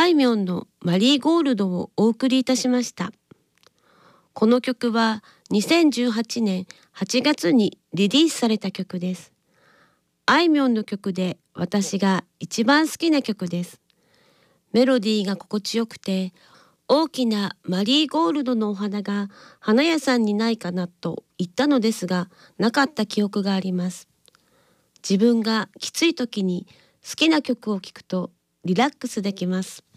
あいみょんのマリーゴールドをお送りいたしました。この曲は2018年8月にリリースされた曲です。あいみょんの曲で私が一番好きな曲です。メロディーが心地よくて、大きなマリーゴールドのお花が花屋さんにないかなと言ったのですが、なかった記憶があります。自分がきつい時に好きな曲を聴くとリラックスできます。